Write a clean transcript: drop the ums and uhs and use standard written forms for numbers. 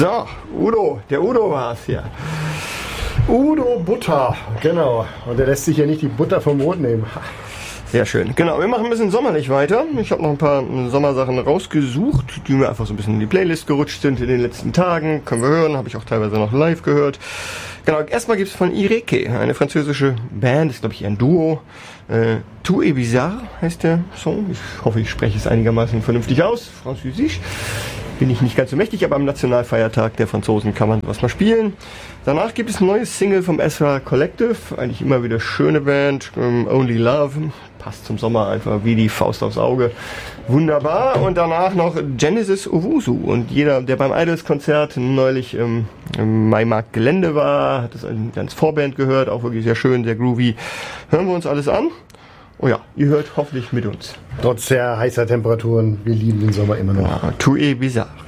So, Udo, der Udo war es hier. Udo Butter, genau. Und der lässt sich ja nicht die Butter vom Brot nehmen. Sehr schön. Genau, wir machen ein bisschen sommerlich weiter. Ich habe noch ein paar Sommersachen rausgesucht, die mir einfach so ein bisschen in die Playlist gerutscht sind in den letzten Tagen. Können wir hören, habe ich auch teilweise noch live gehört. Genau, erstmal gibt es von Ireke, eine französische Band, ist glaube ich ein Duo. Tout est bizarre heißt der Song. Ich hoffe, ich spreche es einigermaßen vernünftig aus. Französisch bin ich nicht ganz so mächtig, aber am Nationalfeiertag der Franzosen kann man was mal spielen. Danach gibt es ein neues Single vom Ezra Collective, eigentlich immer wieder schöne Band, Only Love, passt zum Sommer einfach wie die Faust aufs Auge, wunderbar. Und danach noch Genesis Owusu, und jeder, der beim Idols-Konzert neulich im Maimarkt-Gelände war, hat das als Vorband gehört, auch wirklich sehr schön, sehr groovy. Hören wir uns alles an. Oh ja, ihr hört hoffentlich mit uns. Trotz sehr heißer Temperaturen, wir lieben den Sommer immer noch. Tout est bizarre.